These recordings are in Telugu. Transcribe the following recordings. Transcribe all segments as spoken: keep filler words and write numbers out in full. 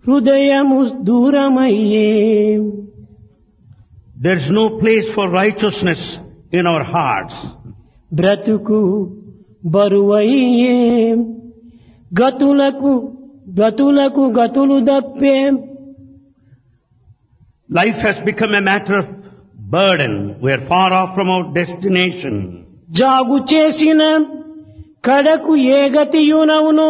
హృదయము దూరమయ్యే. There is no place for righteousness in our hearts. బ్రతుకు బరువయ్యే. గతులకు గతులకు గతులు దప్పే. Life has become a matter of burden. We are far off from our destination. జాగు చేసిన కడకు ఏ గతియునవునో.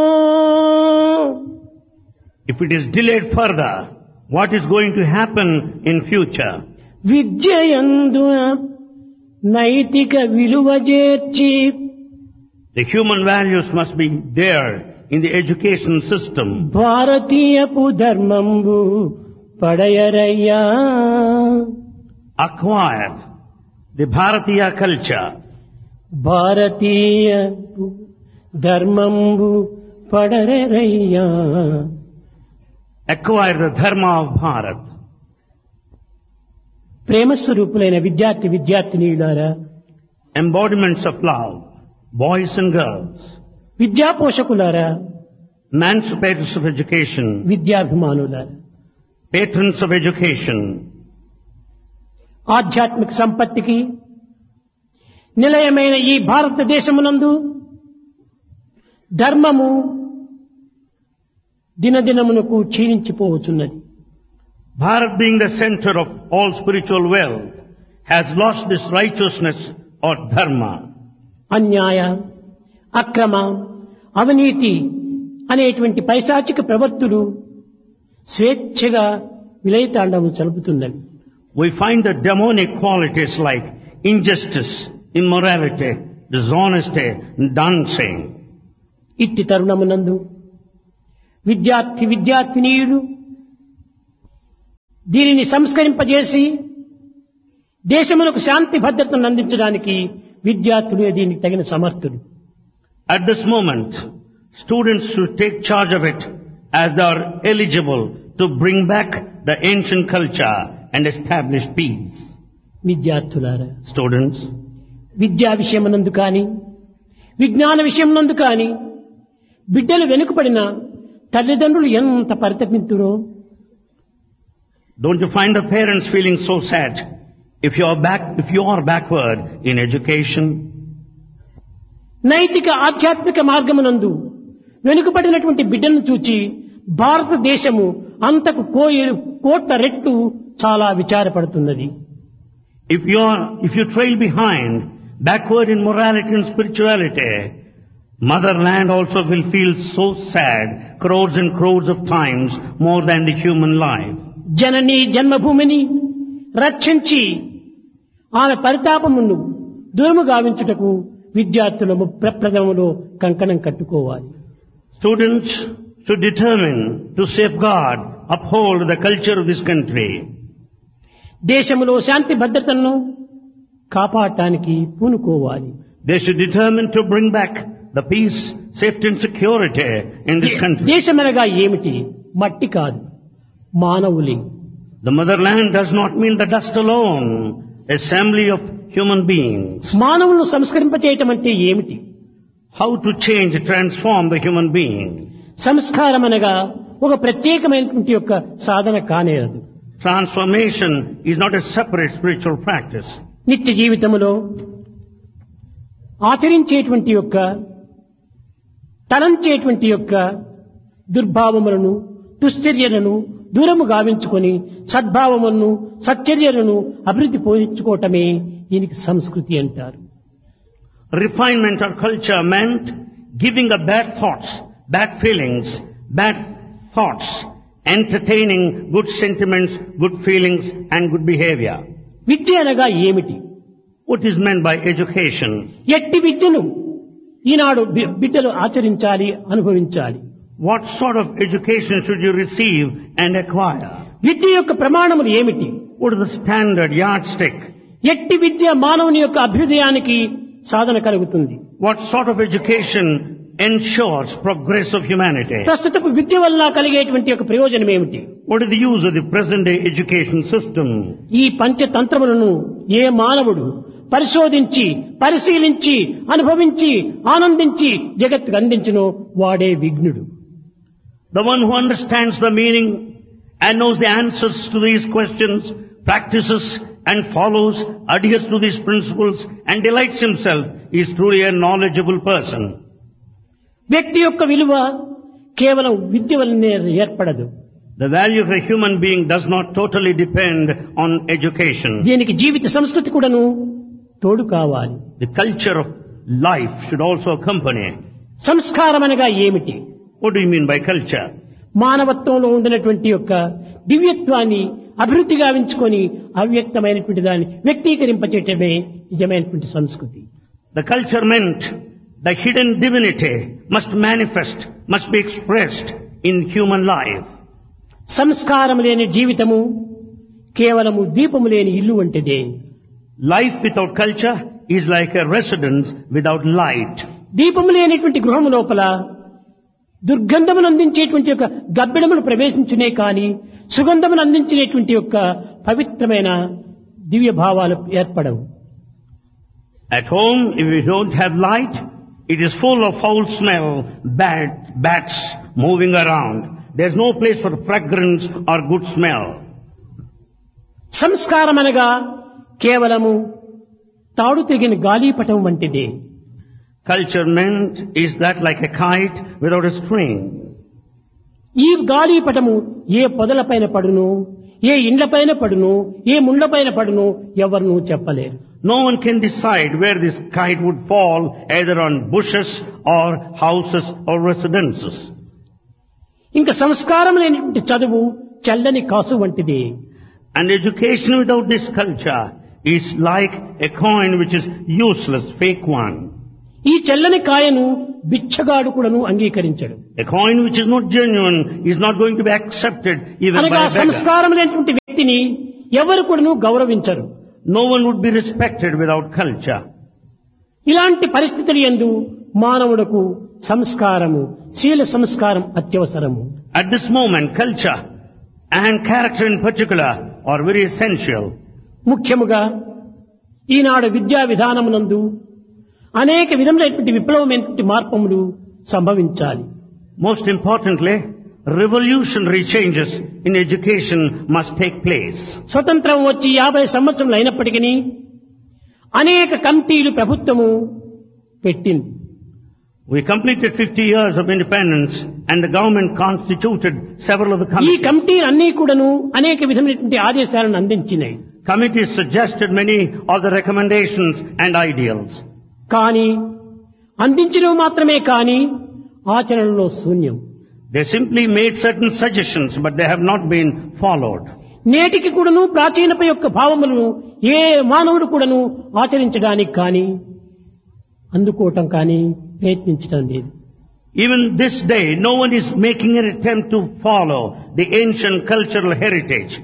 If it is delayed further, what is going to happen in future? విద్యయందు నైతిక విలువ చేర్చి. The human values must be there in the education system. భారతీయపు ధర్మంబు పడయరయ్యా. Acquire the Bharatiya culture. Bharatiya ధర్మంబు పడరయ్యా. Acquire the dharma of Bharat. ప్రేమస్వరూపులైన విద్యార్థి విద్యార్థినీయులారా, Embodiments of love, boys and girls. విద్యా పోషకులారా, Emancipators of education, విద్యాభిమానులారా, patrons of education. ఆధ్యాత్మిక సంపత్తికి నిలయమైన ఈ భారతదేశమునందు ధర్మము దినదినమునకు క్షీణించిపోవచ్చున్నది. Bharat, being the center of all spiritual wealth, has lost this righteousness or dharma. అన్యాయ, అక్రమ, అవినీతి అనేటువంటి పైశాచిక ప్రవృత్తులు స్వేచ్ఛగా విలయతాండవం చలుపుతున్నవి. We find the demonic qualities like injustice, immorality, dishonesty, and dancing. ఇట్టి తరుణమునందు విద్యార్థి విద్యార్థినీయులు దీనిని సంస్కరింపజేసి దేశమునకు శాంతి భద్రతను అందించడానికి విద్యార్థులు దీనికి తగిన సమర్థులు. At this moment, students should take charge of it as they are eligible to bring back the ancient culture and establish peace. విద్యార్థులారా, Students, విద్యా విషయమునందు కానీ విజ్ఞాన విషయమునందు కానీ బిడ్డలు వెనుకబడిన తల్లిదండ్రులు ఎంత పరితపింతురో. don't you find the parents feeling so sad if you are back, if you are backward in education? నైతిక ఆధ్యాత్మిక మార్గమునందు వెనుకబడినటువంటి బిడ్డలను చూచి భారతదేశము అంతకు కోయి- కోట్ల రెట్లు చాలా విచారపడుతున్నది. If you are, if you trail behind, backward in morality and spirituality, motherland also will feel so sad crores and crores of times more than the human life. జనని జన్మభూమిని రక్షించి ఆమె పరితాపమును దూరము గావించుటకు విద్యార్థులము ప్రప్రథమలో కంకణం కట్టుకోవాలి. Students should determine to safeguard, uphold the culture of this country. దేశములో శాంతి భద్రతలను కాపాడటానికి పూనుకోవాలి. They should determine to bring back the peace, safety and security in this country. దేశమనగా ఏమిటి? మట్టి కాదు, మానవులే. The motherland does not mean the dust alone, assembly of human beings. మానవులను సంస్కరింపచేయటం అంటే ఏమిటి? How to change, transform the human being. సంస్కారం అనగా ఒక ప్రత్యేకమైనటువంటి యొక్క సాధన కానేరదు. Transformation is not a separate spiritual practice. నిత్య జీవితంలో ఆచరించేటువంటి యొక్క తలంచేటువంటి యొక్క దుర్భావములను దుశ్చర్యలను దూరము గావించుకొని సద్భావములను సచ్చర్యలను అభివృద్ధి పోయించుకోవటమే దీనికి సంస్కృతి అంటారు. Refinement or culture meant giving up bad thoughts, bad feelings, bad thoughts, entertaining good sentiments, good feelings and good behavior. విద్య అనగా ఏమిటి? What is meant by education? ఎట్టి విద్యను ఈనాడు బి- బిడ్డలు ఆచరించాలి, అనుభవించాలి. What sort of education should you receive and acquire? విద్య యొక్క ప్రమాణములు ఏమిటి? What is the standard yardstick? ఎట్టి విద్య మానవుని యొక్క అభ్యుదయానికి సాధన కలుగుతుంది. What sort of education ensures progress of humanity? ప్రస్తుతపు విద్య వల్ల కలిగేటువంటి యొక్క ప్రయోజనం ఏమిటి? What is the use of the present day education system? ఈ పంచతంత్రములను ఏ మానవుడు పరిశోధించి పరిశీలించి అనుభవించి ఆనందించి జగత్తుకు అందించునో వాడే విఘ్నుడు. The one who understands the meaning and knows the answers to these questions, practices and follows, adheres to these principles and delights himself, is truly a knowledgeable person. వ్యక్తి యొక్క విలువ కేవలం విద్య వల్లనే ఏర్పడదు. The value of a human being does not totally depend on education. దీనికి జీవిత సంస్కృతి కూడాను తోడు కావాలి. The culture of life should also accompany. సంస్కారం అనగా ఏమిటి? What do you mean by culture? మానవత్వంలో ఉండినటువంటి యొక్క దివ్యత్వాన్ని అభివృద్ధి గావించుకొని అవ్యక్తమైనటువంటి దాన్ని వ్యక్తీకరింపచేయటమే నిజమైనటువంటి సంస్కృతి. The culture meant the hidden divinity must manifest, must be expressed in human life. సంస్కారం లేని జీవితము కేవలము దీపము లేని ఇల్లు వంటిదే. Life without culture is like a residence without light. దీపము లేనిటువంటి గృహము లోపల దుర్గంధమును అందించేటువంటి యొక్క గబ్బిడమును ప్రవేశించునే కాని సుగంధమును అందించేటువంటి యొక్క పవిత్రమైన దివ్య భావాలు ఏర్పడవు. At home, if you don't have light, it is full of foul smell, bad bats moving around. There's no place for fragrance or good smell. సంస్కారం అనగా కేవలము తాడు తెగిన గాలిపటం వంటిదే. Culture meant is that like a kite without a string. ఈ గాలిపటము ఏ పొదలపైన పడును, ఏ ఇండ్లపైన పడును, ఏ ముండ్లపైన పడును ఎవరునూ చెప్పలేరు. No one can decide where this kite would fall, either on bushes or houses or residences. ఇంకా సంస్కారం లేనిటువంటి చదువు చల్లని కాసు వంటిది. And education without this culture is like a coin which is useless, fake one. ఈ చల్లని కాయను బిచ్చగాడు కూడాను అంగీకరించడు. A coin which is not genuine is not going to be accepted even by a beggar. సంస్కారం లేనటువంటి వ్యక్తిని ఎవరు కూడాను గౌరవించరు. No one would be respected without culture. ఇలాంటి పరిస్థితుల యందు మానవులకు సంస్కారము, శీల సంస్కారం అత్యవసరము. At this moment, culture and character in particular are very essential. ముఖ్యముగా ఈనాడు విద్యా విధానమునందు అనేక విధములైనటువంటి విప్లవమైనటువంటి మార్పులు సంభవించాలి. Most importantly, revolutionary changes in education must take place. స్వతంత్రం వచ్చి యాభై సంవత్సరములు అయినప్పటికీ అనేక కమిటీలు ప్రభుత్వము పెట్టింది. We completed fifty years of independence and the government constituted several of the ఈ committees. కమిటీలు అన్నీ కూడాను అనేక విధమైనటువంటి ఆదేశాలను అందించినాయి. Committees suggested many of the recommendations and ideals. కానీ అందించినవి మాత్రమే కానీ ఆచరణలో శూన్యం. They simply made certain suggestions, but they have not been followed. నేటికి కూడాను ప్రాచీనత యొక్క భావములను ఏ మానవుడు కూడాను ఆచరించడానికి కానీ అందుకోవటం కానీ ప్రయత్నించటం లేదు. Even this day, no one is making an attempt to follow the ancient cultural heritage.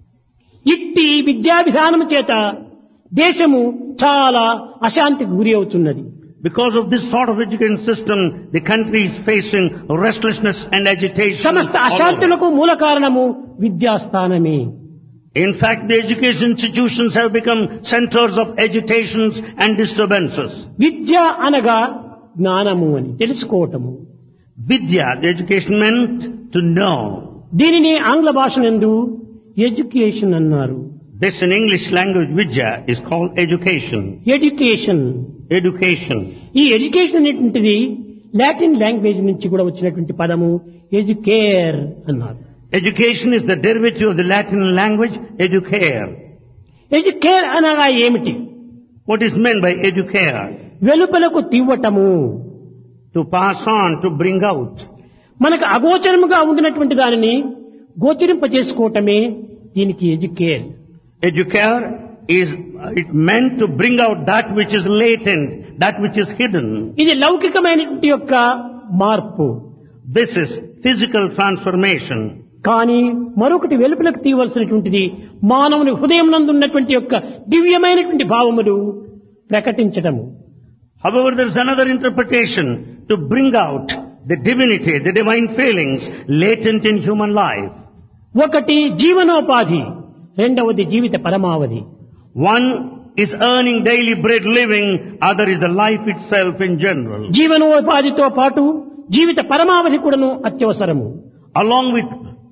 ఇట్టి విద్యా విధానము చేత దేశము చాలా అశాంతికి గురి అవుతున్నది. Because of this sort of education system, the country is facing restlessness and agitation. సమస్త అశాంతులకు మూల కారణము విద్యాస్థానమే. In fact, the education institutions have become centers of agitations and disturbances. విద్య అనగా జ్ఞానము అని తెలుసుకోవటము. Vidya, the education meant to know. దీనిని ఆంగ్ల భాషనందు ఎడ్యుకేషన్ అన్నారు. This in English language, Vidya, is called education. Education. Education. ఈ ఎడ్యుకేషన్ అనేటువంటిది లాటిన్ లాంగ్వేజ్ నుంచి కూడా వచ్చినటువంటి పదము ఎడ్యుకేర్ అన్నారు. Education is the derivative of the Latin language, educare. Educare అనగా ఏమిటి? What is meant by educare? వెలుపలకు తివ్వటము. To pass on, to bring out. మనకు అగోచరముగా ఉండినటువంటి దానిని గోచరింప చేసుకోవటమే దీనికి educare. Educare is, it meant to bring out that which is latent, that which is hidden. ఇది లౌకికమైనటువంటి యొక్క మార్పు. This is physical transformation. కానీ మరొకటి వెలుపలకు తీయవలసినటువంటిది మానవుని హృదయం నందు ఉన్నటువంటి యొక్క దివ్యమైనటువంటి భావములు ప్రకటించటము. However, there is another interpretation to bring out the divinity, the divine feelings latent in human life. ఒకటి జీవనోపాధి, రెండవది జీవిత పరమావధి. One is earning daily bread living, other is the life itself in general. జీవనోపాధితో పాటు జీవిత పరమావధి కూడాను అత్యవసరము. Along with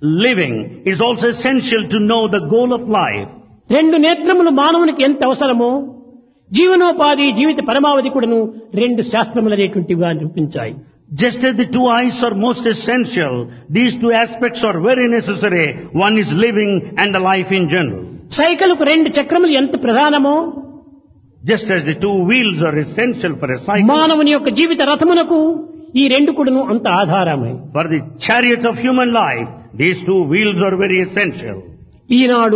living is also essential to know the goal of life. రెండు నేత్రములు మానవునికి ఎంత అవసరమో జీవనోపాధి జీవిత పరమావధి కూడాను రెండు శాస్త్రములు అనేటువంటివిగా నిరూపించాయి. Just as the two eyes are most essential, these two aspects are very necessary. One is living and the life in general. సైకిల్కు రెండు చక్రములు ఎంత ప్రధానమో Just as the two wheels are essential for a cycle, మానవుని యొక్క జీవిత రథమునకు ఈ రెండు కూడాను అంత ఆధారమే. for the chariot of human life, these two wheels are very essential. ఈనాడు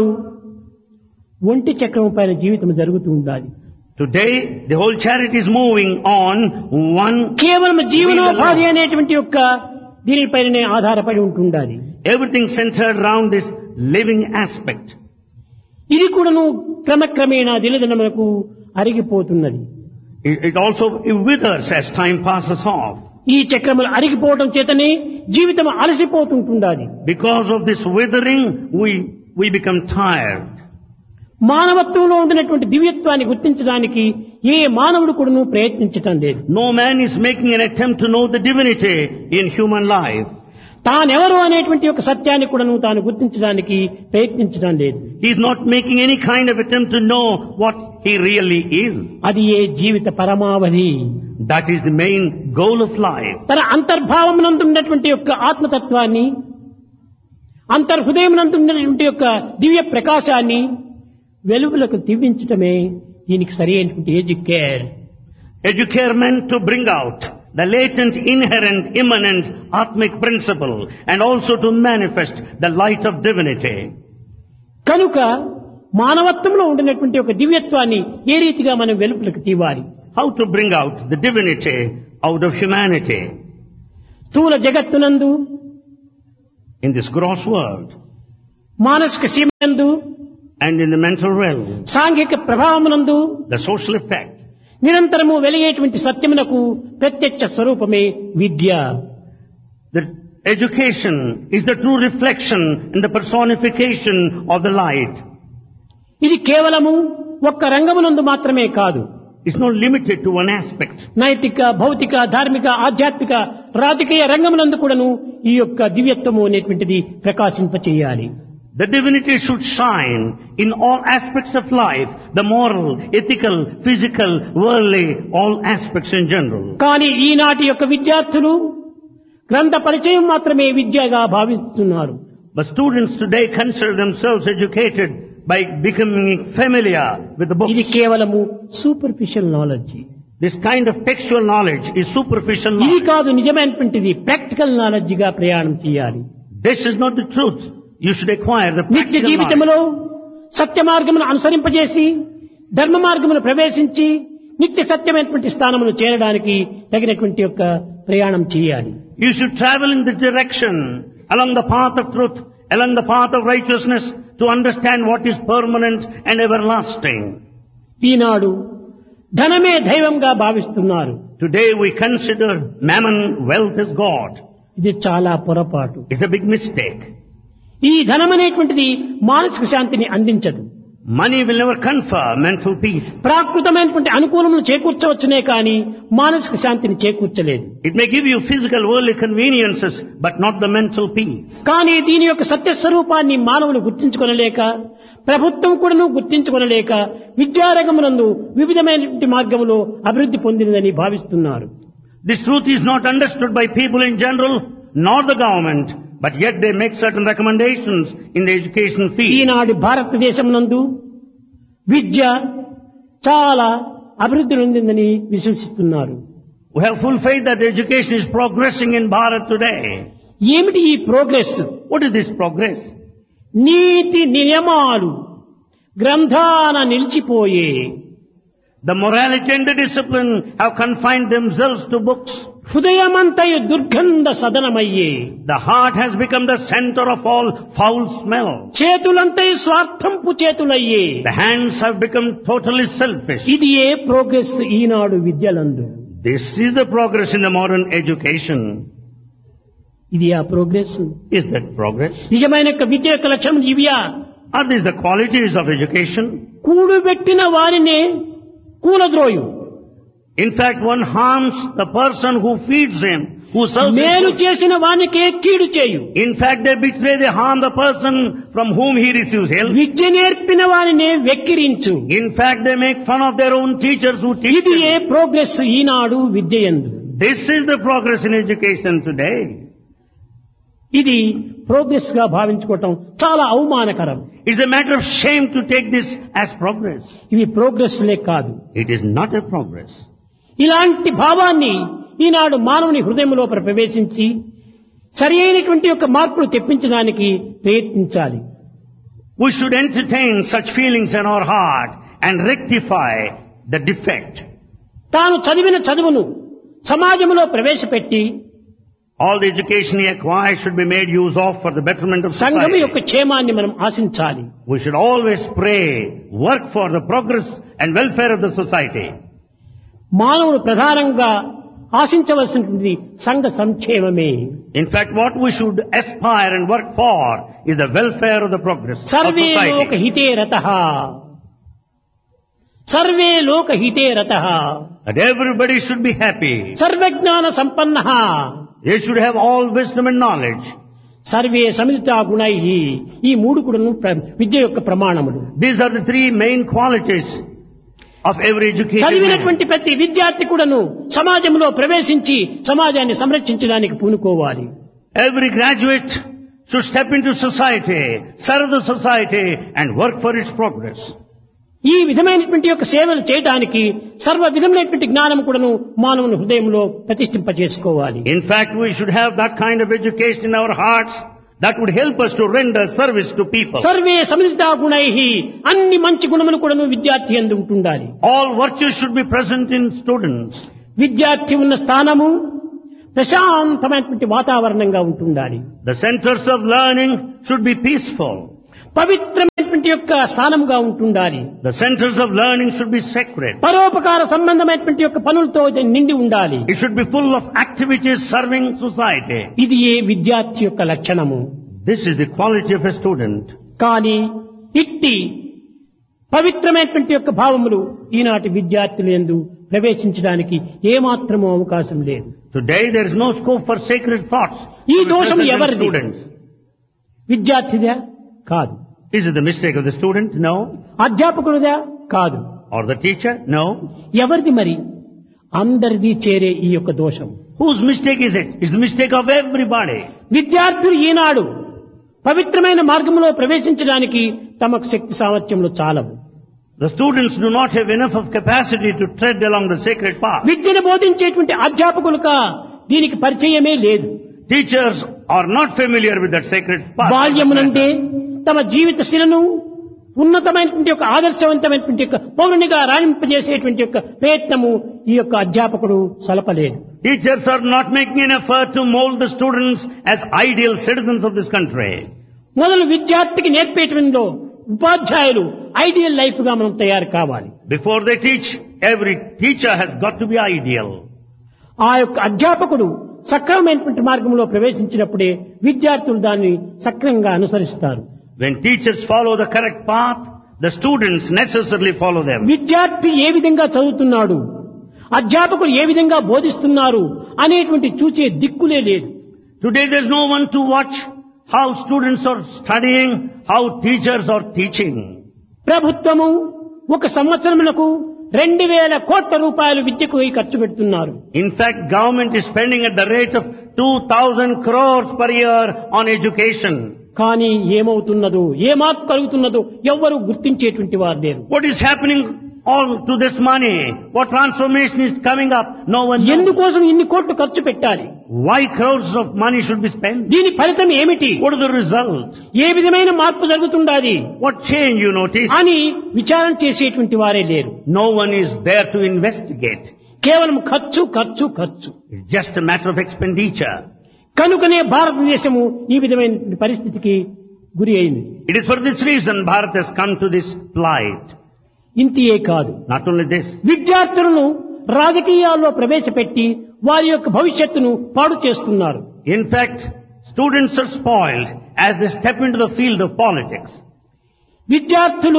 ఒంటి చక్రం పైన జీవితం జరుగుతూ ఉండాలి. Today, the whole chariot is moving on one. కేవలం జీవనోపాధి అనేటువంటి యొక్క దీనిపైనే ఆధారపడి ఉంటుండాలి. Everything centered around this living aspect. ఇది కూడాను క్రమక్రమేణా దినదినములకు అరిగిపోతున్నది. It, it also it withers as time passes off. ఈ చక్రములు అరిగిపోవడం చేతనే జీవితం అలసిపోతుంటుండాలి. Because of this withering, we, we become tired. మానవత్వంలో ఉండినటువంటి దివ్యత్వాన్ని గుర్తించడానికి ఏ మానవుడు కూడాను ప్రయత్నించటం లేదు. No man is making an attempt to know the divinity in human life. తానెవరు అనేటువంటి ఒక సత్యాన్ని కూడాను తాను గుర్తించడానికి ప్రయత్నించడం లేదు. He is not making any kind of attempt to know what he really is. అది ఏ జీవిత పరమావధి. That is the main goal of life. తన అంతర్భావమునందు ఉన్నటువంటి యొక్క ఆత్మతత్వాన్ని, అంతర్హృదయమునందు ఉన్నటువంటి యొక్క దివ్య ప్రకాశాన్ని వెలుగులకు దివ్వించటమే దీనికి సరి అయినటువంటి educare. Educare meant to bring out the latent, inherent, immanent, atmic principle and also to manifest the light of divinity. కనుక మానవత్వంలో ఉండినటువంటి ఒక దివ్యత్వాన్ని ఏ రీతిగా మనం వెలుగులకు తీవాలి? How to bring out the divinity out of humanity స్థూల జగత్తునందు, in this gross world మానసిక సీమనందు, and in the mental realm, సాంఘిక ప్రభావమునందు the social effect. నిరంతరము వెలిగేటువంటి సత్యమునకు ప్రత్యక్ష స్వరూపమే విద్య. The education is the true reflection and the personification of the light. ఇది కేవలము ఒక్క రంగమునందు మాత్రమే కాదు. It's not limited to one aspect. నైతిక, భౌతిక, ధార్మిక, ఆధ్యాత్మిక, రాజకీయ రంగమునందు కూడాను ఈ యొక్క దివ్యత్వము అనేటువంటిది ప్రకాశింపచేయాలి. The divinity should shine in all aspects of life, the moral, ethical, physical, worldly, all aspects in general. కానీ ఈనాటి యొక్క విద్యార్థులు గ్రంథ పరిచయం మాత్రమే విద్యగా భావిస్తున్నారు. But students today consider themselves educated by becoming familiar with the ఇది books. కేవలము superficial knowledge. This kind of textual knowledge is superficial ఇది knowledge. కాదు నిజమైనటువంటిది. ప్రాక్టికల్ నాలెడ్జ్ గా ప్రయాణం చేయాలి. This is not the truth. You should acquire the నిత్య practical knowledge. జీవితంలో సత్య మార్గమును అనుసరింపజేసి ధర్మ మార్గమును ప్రవేశించి నిత్య సత్యమైనటువంటి స్థానమును చేరడానికి తగినటువంటి యొక్క ప్రయాణం చేయాలి. You should travel in the direction along the path of truth, along the path of righteousness to understand what is permanent and everlasting. ఈనాడు ధనమే దైవంగా భావిస్తున్నారు. Today we consider mammon, wealth as God. ఇది చాలా పొరపాటు. It's a big mistake. ఈ ధనం అనేటువంటిది మానసిక శాంతిని అందించదు. Money will never confer mental peace. ప్రాకృతమైనటువంటి అనుకూలమును చేకూర్చవచ్చునే కానీ మానసిక శాంతిని చేకూర్చలేదు. It may give you physical worldly conveniences, but not the mental peace. కానీ దీని యొక్క సత్య స్వరూపాన్ని మానవులు గుర్తించుకొనలేక, ప్రభుత్వం కూడాను గుర్తించుకొనలేక విద్యారంగమునందు వివిధమైనటువంటి మార్గములో అభివృద్ధి పొందినదని భావిస్తున్నారు. This truth is not understood by people in general, nor the government, but yet they make certain recommendations in the education field. ఈనాడు భారతదేశం నందు విద్య చాలా అభివృద్ధి చెందిందని విశ్వసిస్తున్నారు. We have full faith that education is progressing in Bharat today. ఏమిటి ఈ progress? What is this progress? నీతి నియమాలు గ్రంథాన నిలిచిపోయే. The morality and the discipline have confined themselves to books. హృదయమంతయు దుర్గంధ సదనమయ్యే. The heart has become the center of all foul smell. చేతులంతయు స్వార్థంపు చేతులయ్యే. The hands have become totally selfish. ఇది ఏ progress Eenadu విద్యలందు? This is the progress in the modern education. ఇది ఆ ప్రోగ్రెస్? Is that progress? నిజమైన యొక్క విద్య యొక్క లక్షణం ఇవియా? Are these the qualities of education? కూడుబెట్టిన వారినే కూలద్రోయు. In fact, one harms the person who feeds him, who serves మేలు him. చేసిన వానికే కీడు చేయు. In fact, they betray, they harm the person from whom he receives help. విద్య నేర్పిన వానినే వెక్కిరించు. In fact, they make fun of their own teachers who teach ఇది ఏ them. Progress Eenadu విద్యయందు. This is the progress in education today. ఇది ప్రోగ్రెస్ గా భావించుకోవటం చాలా అవమానకరం. It's a matter of shame to take this as progress. ఇవి ప్రోగ్రెస్ లే కాదు. It is not a progress. ఇలాంటి భావాన్ని ఈనాడు మానవుని హృదయంలో ప్రవేశించి సరి అయినటువంటి యొక్క మార్పులు తెప్పించడానికి ప్రయత్నించాలి. We should entertain such feelings in our heart and rectify the defect. తాను చదివిన చదువును సమాజంలో ప్రవేశపెట్టి All the education he acquires should be made use of for the betterment of సంఘం యొక్క society. క్షేమాన్ని మనం ఆశించాలి. We should always pray, work for the progress and welfare of the society. మానవుడు ప్రధానంగా ఆశించవలసినది సంఘ సంక్షేమమే. In fact, what we should aspire and work for is the welfare of the progress of survey లోక society. హితే రతః సర్వే లోక హితే రతః That everybody should be happy. సర్వజ్ఞాన సంపన్నః They should have all wisdom and knowledge. Survey Savita గుణైః. ఈ మూడు కూడాను ప్ర- విద్య యొక్క ప్రమాణములు. These are the three main qualities of every educated man. చదివినటువంటి ప్రతి విద్యార్థి కూడాను సమాజంలో ప్రవేశించి సమాజాన్ని సంరక్షించడానికి పూనుకోవాలి. Every graduate should step into society, serve the society and work for its progress. ఈ విధమైనటువంటి యొక్క సేవలు చేయడానికి సర్వ విధమైనటువంటి జ్ఞానం కూడాను మానవుని హృదయంలో ప్రతిష్ఠింపజేసుకోవాలి. In fact, we should have that kind of education in our hearts that would help us to render service to people. Survey Savita గుణైః. అన్ని మంచి గుణములు కూడాను విద్యార్థి యందు ఉంటుండాలి. All virtues should be present in students. విద్యార్థి ఉన్న స్థానము ప్రశాంతమైనటువంటి వాతావరణంగా ఉంటుండాలి. The centers of learning should be peaceful. పవిత్రమైనటువంటి యొక్క స్థానముగా ఉంటుండాలి. The centers of learning should be sacred. పరోపకార సంబంధమైనటువంటి యొక్క పనులతో ఇది నిండి ఉండాలి. It should be full of activities serving society. ఇది ఏ విద్యార్థి యొక్క లక్షణము. This is the quality of a student. కానీ ఇట్టి పవిత్రమైనటువంటి యొక్క భావములు ఈనాటి విద్యార్థులు యందు ప్రవేశించడానికి ఏమాత్రమూ అవకాశం లేదు. Today there is no scope for sacred thoughts. ఈ to be దోషం present in ఎవరిది? students. విద్యార్థిదా? కాదు. Is it the mistake of the student? No. అధ్యాపకుడిదా? కాదు. Or the teacher? No. ఎవరిది మరి? అందరిది చేరే ఈ యొక్క దోషం. Whose mistake is it? It's the mistake of everybody. విద్యార్థులు ఈనాడు పవిత్రమైన మార్గంలో ప్రవేశించడానికి తమకు శక్తి సామర్థ్యంలో చాలవు. The students do not have enough of capacity to tread along the sacred path. విద్యను బోధించేటువంటి అధ్యాపకులుగా దీనికి పరిచయమే లేదు. Teachers are not familiar with that sacred path. బాల్యమునందే తమ జీవిత శిలను ఉన్నతమైనటువంటి యొక్క ఆదర్శవంతమైనటువంటి యొక్క పౌరునిగా రాణింపజేసేటువంటి యొక్క ప్రయత్నము ఈ యొక్క అధ్యాపకుడు సలపలేదు. Teachers are not making an effort to mold the students as ideal citizens of this country. మొదలు విద్యార్థికి నేర్పేటంలో ఉపాధ్యాయులు ఐడియల్ లైఫ్ గా మనం తయారు కావాలి. Before they teach, every teacher has got to be ideal. ఆ యొక్క అధ్యాపకుడు సక్రమమైనటువంటి మార్గంలో ప్రవేశించినప్పుడే విద్యార్థులు దాన్ని సక్రమంగా అనుసరిస్తారు. When teachers follow the correct path, the students necessarily follow them. విద్యార్థి ఏ విధంగా చదువుతున్నాడు, అధ్యాపకులు ఏ విధంగా బోధిస్తున్నారు అనేటువంటి చూచే దిక్కులే లేదు. Today there is no one to watch how students are studying, how teachers are teaching. ప్రభుత్వము ఒక సంవత్సరమునకు రెండు వేల కోట్ల రూపాయలు విద్యకు ఖర్చు పెడుతున్నారు. In fact, government is spending at the rate of two thousand crores per year on education. కానీ ఏమవుతున్నదో, ఏ మార్పు కలుగుతున్నదో ఎవ్వరూ గుర్తించేటువంటి వారు లేరు. What is happening all to this money? What transformation is coming up? No one knows. ఎందుకోసం ఇన్ని కోట్లు ఖర్చు పెట్టాలి? Why crores of money should be spent? దీని ఫలితం ఏమిటి? What is the result? ఏ విధమైన మార్పు జరుగుతుండాది What change you notice? అని విచారణ చేసేటువంటి వారే లేరు. No one is there to investigate. కేవలం ఖర్చు ఖర్చు ఖర్చు. It's just a matter of expenditure. కనుకనే భారతదేశము ఈ విధమైన పరిస్థితికి గురి అయింది. It is for this reason Bharat has come to this plight. ఇంతియే కాదు, Not only this, విద్యార్థులను రాజకీయాల్లో ప్రవేశపెట్టి వారి యొక్క భవిష్యత్తును పాడు చేస్తున్నారు. in fact, students are spoiled as they step into the field of politics. విద్యార్థులు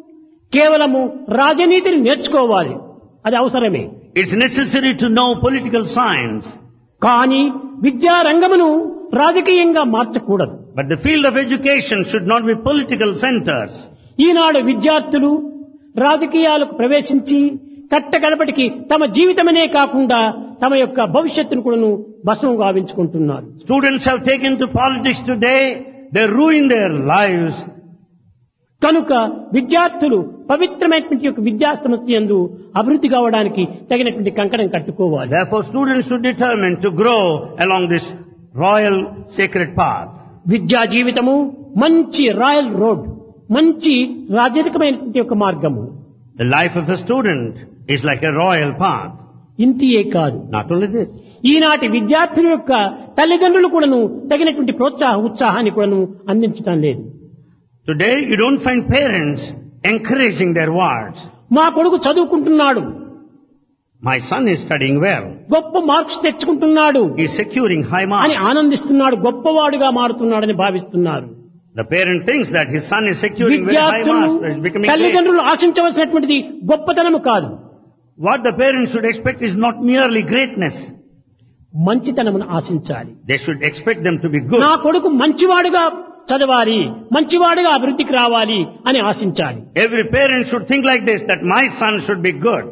కేవలము రాజనీతిని నేర్చుకోవాలి, అది అవసరమే. It's necessary to know political science. కానీ విద్యా రంగమును రాజకీయంగా మార్చకూడదు. But the field of education should not be political centers. ఈనాడు విద్యార్థులు రాజకీయాలకు ప్రవేశించి కట్టగడపటికి తమ జీవితమనే కాకుండా తమ యొక్క భవిష్యత్తును కూడాను భస్మం గావించుకుంటున్నారు. Students have taken to politics today, they ruin their lives. కనుక విద్యార్థులు పవిత్రమైనటువంటి యొక్క విద్యా సంస్థ యందు అభివృద్ధి కావడానికి తగినటువంటి కంకణం కట్టుకోవాలి. Therefore students should determine to grow along this royal sacred path. విద్యా జీవితము మంచి రాయల్ రోడ్, మంచి రాజరికమైనటువంటి యొక్క మార్గము. The life of a student is like a royal path. ఇంతియే కాదు, Not only this. ఈనాటి విద్యార్థుల యొక్క తల్లిదండ్రులు కూడాను తగినటువంటి ప్రోత్సాహ ఉత్సాహాన్ని కూడాను అందించడం లేదు. Today you don't find parents encouraging their wards. మా కొడుకు చదువుకుంటున్నాడు, My son is studying well. గొప్ప marks తెచ్చుకుంటున్నాడు He is securing high అని marks. ఆనందిస్తున్నాడు, గొప్పవాడుగా మారుతున్నాడని భావిస్తున్నారు. The parent thinks that his son is securing very high విద్యార్థులు marks, that is becoming great. తల్లిదండ్రులు ఆశించవలసినటువంటిది గొప్పతనము కాదు, What the parents should expect is not merely greatness. మంచితనమును ఆశించాలి. They should expect them to be good. నా కొడుకు మంచివాడుగా చదవాలి, మంచివాడుగా అభివృద్ధికి రావాలి అని ఆశించాలి. Every parent should think like this, that my son should be good.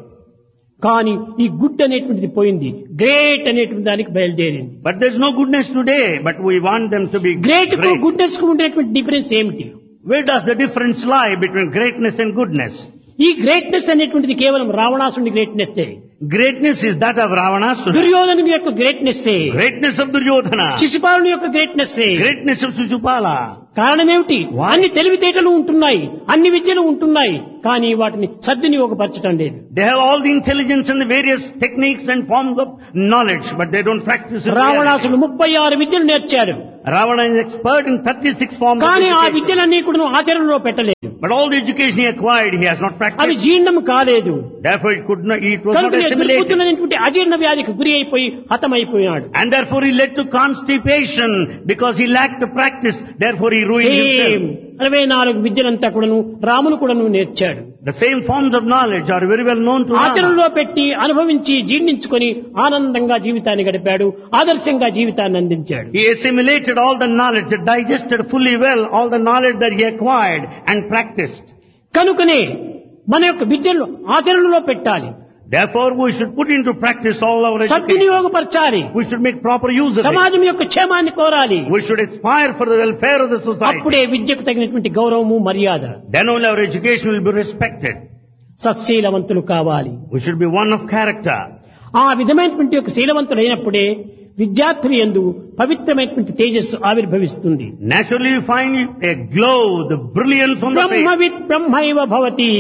కానీ ఈ గుడ్ అనేటువంటిది పోయింది, గ్రేట్ అనేటువంటి దానికి బయలుదేరింది. But there's no goodness today, but we want them to be great కు great. గుడ్నెస్ కు ఉండేటువంటి డిఫరెన్స్ ఏమిటి? Where does the difference lie between greatness and goodness? ఈ గ్రేట్నెస్ అనేటువంటిది కేవలం రావణాసుని greatness. Greatness is that of Ravanasura. దుర్యోధనుని యొక్క గ్రేట్నెస్, Greatness of Duryodhana. శిశుపాలుని యొక్క greatness. Greatness of Shishupala. కారణమేమిటి? Why? అన్ని తెలివితేటలు ఉంటున్నాయి, అన్ని విద్యలు ఉంటున్నాయి, కానీ వాటిని సద్వినియోగపరచడం లేదు. They have all the intelligence and the various techniques and forms of knowledge, but they don't practice it. రావణాసుడు ముప్పై ఆరు విద్యలు నేర్చాడు, Ravana is expert in thirty-six forms of కానీ ఆ education. విద్యలన్నీ కూడా ఆచరణలో పెట్టలేదు. But all the education he acquired, he has not అవి practiced. జీర్ణం కాలేదు. Therefore it could not, it was not కనుక assimilated. దుర్బుద్ధులైనటువంటి అజీర్ణ వ్యాధికి గురి అయిపోయి హతమైపోయాడు. And therefore he led to constipation because he lacked the practice. Therefore he ruined same himself. అరవై నాలుగు విద్యలంతా కూడాను రామును కూడాను నేర్చాడు. The same forms of knowledge are very well known to Rama. ఆచరణలో పెట్టి అనుభవించి జీర్ణించుకొని ఆనందంగా జీవితాన్ని గడిపాడు, ఆదర్శంగా జీవితాన్ని అందించాడు. He assimilated all the knowledge, digested fully well all the knowledge that he acquired and practiced. కనుకనే మన యొక్క విద్యను ఆచరణలో పెట్టాలి, Therefore we should put into practice all our education. సద్వినియోగపరచాలి, We should make proper use of it. సమాజం యొక్క క్షేమాన్ని కోరాలి. We should aspire for the welfare of the society. అప్పుడే విద్యకు తగినటువంటి గౌరవము మర్యాద. Then only our education will be respected. సత్శీలవంతులు కావాలి. We should be one of character. ఆ విధమైనటువంటి యొక్క శీలవంతులైనప్పుడే విద్యార్థులు యందు పవిత్రమైనటువంటి తేజస్సు ఆవిర్భవిస్తుంది. Naturally you find a glow, the brilliance on the face. బ్రహ్మవిత్ బ్రహ్మైవ భవతి.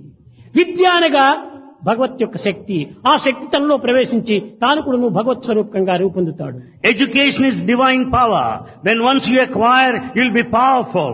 విద్య అనగా భగవత్ యొక్క శక్తి. ఆ శక్తి తనలో ప్రవేశించి తాను కూడా భగవత్ స్వరూపంగా రూపొందుతాడు. Education is divine power. When once you acquire, you'll be powerful.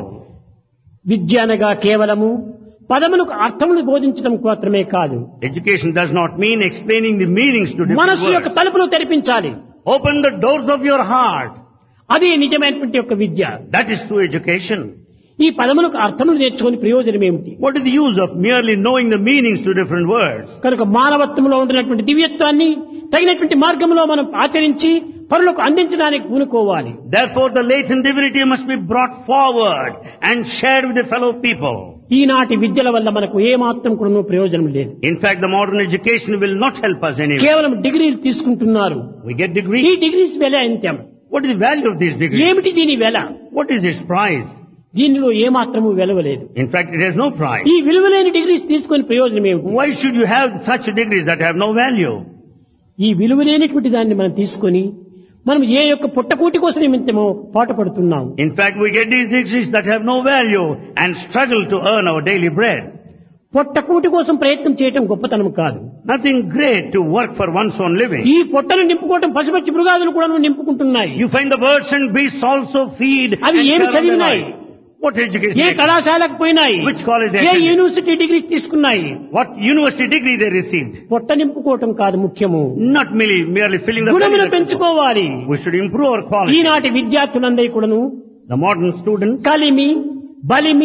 విద్య అనగా కేవలము పదములకు అర్థములు బోధించడం మాత్రమే కాదు. Education does not mean explaining the meanings to different మనస్సు యొక్క words. తలుపులు తెరిపించాలి. Open the doors of your heart. అది నిజమైనటువంటి యొక్క విద్య. That is true education. ఈ పదములకు అర్థములు నేర్చుకుని ప్రయోజనం ఏమిటి? What is the use of merely knowing the meanings to different words? కనుక మానవత్వంలో ఉంటున్నటువంటి దివ్యత్వాన్ని తగినటువంటి మార్గంలో మనం ఆచరించి పరులకు అందించడానికి పూనుకోవాలి. Therefore the latent divinity must be brought forward and shared with the fellow people. ఈనాటి విద్యల వల్ల మనకు ఏ మాత్రం కూడా ప్రయోజనం లేదు. In fact, the modern education will not help us anyway. కేవలం డిగ్రీలు తీసుకుంటున్నారు. We get ఈ degrees. డిగ్రీస్ వెల ఎంత? What is the value of these degrees? ఏమిటి దీని వెల? What is its price? దీనిలో ఏ మాత్రము వెలవలేదు. In fact, it has no price. ఈ విలువలేని డిగ్రీస్ తీసుకొని ప్రయోజనం ఏమిటి? Why should you have such degrees that have no value? ఈ విలువలేనటువంటి దాన్ని మనం తీసుకొని మనం ఏ యొక్క పుట్టకూటి కోసం నిమిత్తమో పాటుపడుతున్నాం. In fact, we get these degrees that have no value and struggle to earn our daily bread. పొట్టకూటి కోసం ప్రయత్నం చేయటం గొప్పతనం కాదు. Nothing great to work for one's own living. ఈ పొట్టను నింపుకోవటం పశుపక్షి మృగాదులు కూడా నింపుకుంటున్నాయి. You find the birds and beasts also feed. అవి and ఏమి share on their చదివినాయి? life. What education? A they- కళాశాలకు పోయినాయి? Which college they A attended? University degrees తీసుకున్నాయి? What university degree they received? పొట్ట నింపుకోవటం కాదు ముఖ్యము. Not merely, merely filling the గుణములు belly. పెంచుకోవాలి. We should improve our quality. ఈనాటి విద్యార్థులందరి కూడాను The modern students, కలిమి, బలిమి,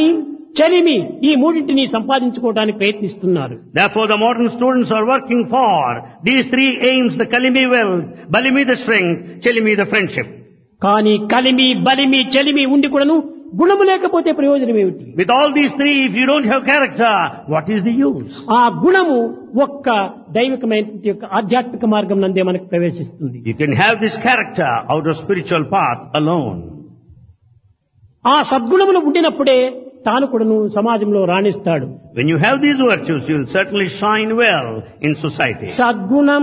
చలిమి ఈ మూడింటిని సంపాదించుకోవడానికి ప్రయత్నిస్తున్నారు. Therefore the modern students are working for these three aims, the Kalimi wealth, Balimi the strength, Chalimi the friendship. కానీ కలిమి బలిమి చలిమి ఉండి కూడాను గుణము లేకపోతే ప్రయోజనం ఏమిటి? With all these three, if you don't have character, what is the use? ఆ గుణము ఒక్క దైవికమైన యొక్క ఆధ్యాత్మిక మార్గం నందే మనకు ప్రవేశిస్తుంది. You can have this character out of spiritual path alone. ఆ సద్గుణములు ఉండినప్పుడే తాను కూడాను సమాజంలో రాణిస్తాడు. When you have these virtues, you will certainly shine well in society. సద్గుణం